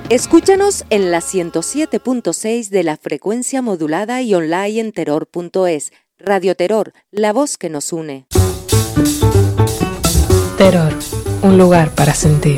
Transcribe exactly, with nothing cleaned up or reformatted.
Escúchanos en la ciento siete punto seis de la frecuencia modulada y online en terror punto es. Radio Terror, la voz que nos une. Terror, un lugar para sentir.